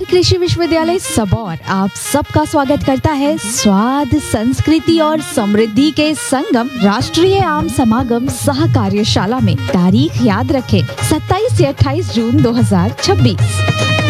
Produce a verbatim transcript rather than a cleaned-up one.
कृषि विश्वविद्यालय सबौर आप सबका स्वागत करता है स्वाद, संस्कृति और समृद्धि के संगम राष्ट्रीय आम समागम सह कार्यशाला में। तारीख याद रखें, सत्ताईस से अट्ठाईस जून दो हज़ार छब्बीस।